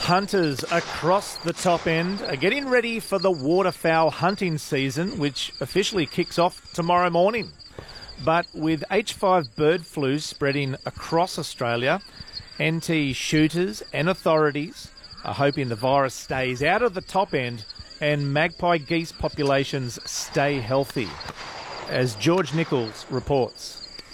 Hunters across the top end are getting ready for the waterfowl hunting season, which officially kicks off tomorrow morning. But with H5 bird flu spreading across Australia, NT shooters and authorities are hoping the virus stays out of the top end and magpie geese populations stay healthy. As George Nichols reports.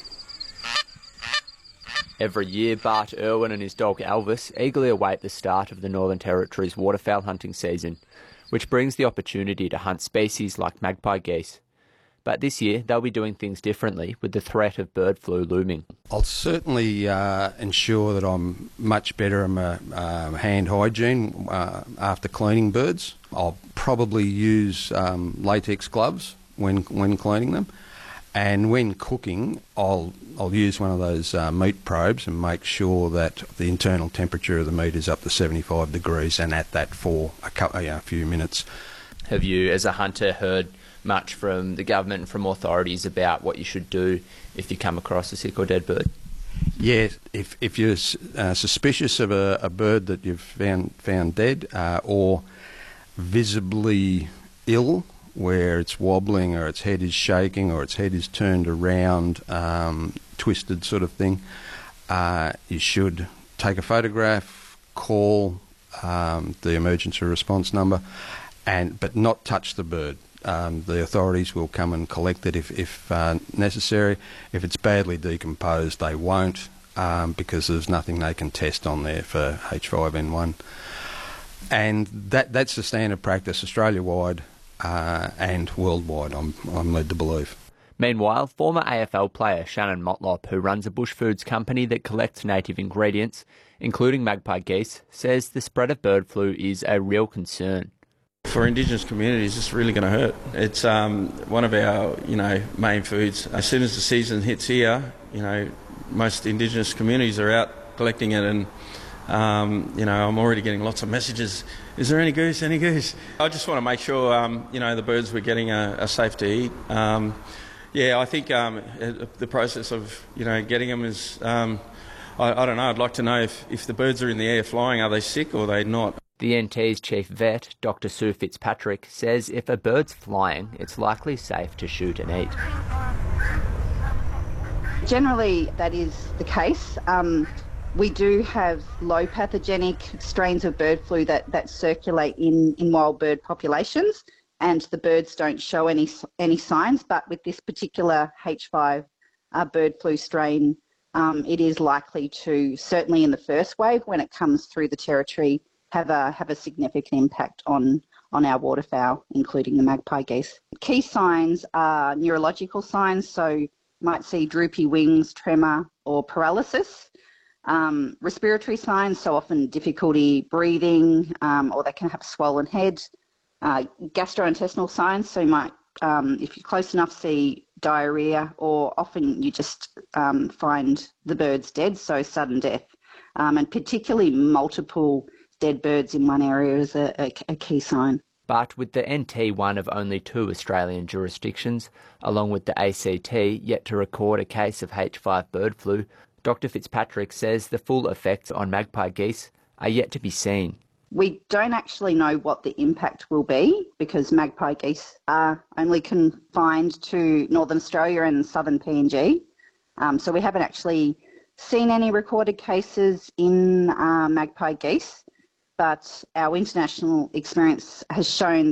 Every year, Bart Irwin and his dog Elvis eagerly await the start of the Northern Territory's waterfowl hunting season, which brings the opportunity to hunt species like magpie geese. But this year, they'll be doing things differently with the threat of bird flu looming. I'll certainly ensure that I'm much better in my hand hygiene after cleaning birds. I'll probably use latex gloves when cleaning them. And when cooking, I'll use one of those meat probes and make sure that the internal temperature of the meat is up to 75 degrees and at that for a few minutes. Have you, as a hunter, heard much from the government and from authorities about what you should do if you come across a sick or dead bird? Yeah, if you're suspicious of a bird that you've found dead or visibly ill, where it's wobbling or its head is shaking or its head is turned around, twisted sort of thing, you should take a photograph, call the emergency response number, but not touch the bird. The authorities will come and collect it if necessary. If it's badly decomposed, they won't, because there's nothing they can test on there for H5N1. And that's the standard practice Australia-wide and worldwide, I'm led to believe. Meanwhile, former AFL player Shannon Motlop, who runs a bush foods company that collects native ingredients, including magpie geese, says the spread of bird flu is a real concern. For Indigenous communities, it's really going to hurt. It's one of our, main foods. As soon as the season hits here, most Indigenous communities are out collecting it, and I'm already getting lots of messages. Is there any goose? Any goose? I just want to make sure, the birds we're getting are safe to eat. I think the process of, getting them is, I don't know. I'd like to know if the birds are in the air flying, are they sick or are they not? The NT's chief vet, Dr. Sue Fitzpatrick, says if a bird's flying, it's likely safe to shoot and eat. Generally, that is the case. We do have low pathogenic strains of bird flu that circulate in wild bird populations, and the birds don't show any signs. But with this particular H5 bird flu strain, it is likely to, certainly in the first wave, when it comes through the territory, have a significant impact on our waterfowl, including the magpie geese. Key signs are neurological signs, so you might see droopy wings, tremor or paralysis. Respiratory signs, so often difficulty breathing, or they can have a swollen head. Gastrointestinal signs, so you might, if you're close enough, see diarrhoea, or often you just find the birds dead, so sudden death. And particularly multiple dead birds in one area is a key sign. But with the NT one of only 2 Australian jurisdictions, along with the ACT yet to record a case of H5 bird flu, Dr. Fitzpatrick says the full effects on magpie geese are yet to be seen. We don't actually know what the impact will be because magpie geese are only confined to Northern Australia and southern PNG. So we haven't actually seen any recorded cases in magpie geese, but our international experience has shown